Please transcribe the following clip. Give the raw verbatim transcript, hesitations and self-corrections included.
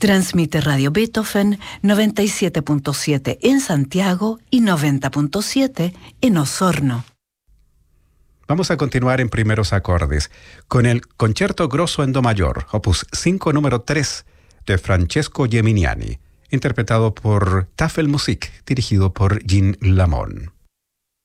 Transmite Radio Beethoven noventa y siete punto siete en Santiago y noventa punto siete en Osorno. Vamos a continuar en primeros acordes con el Concerto Grosso en Do Mayor, opus cinco número tres de Francesco Geminiani, interpretado por Tafelmusik, dirigido por Jean Lamont.